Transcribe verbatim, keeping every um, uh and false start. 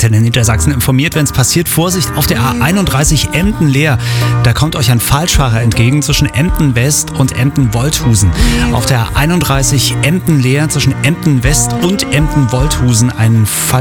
Antenne Niedersachsen informiert, wenn es passiert. Vorsicht auf der A einunddreißig Emden-Leer. Da kommt euch ein Falschfahrer entgegen zwischen Emden West und Emden Wolthusen. Auf der A einunddreißig Emden-Leer zwischen Emden West und Emden Wolthusen ein Falschfahrer.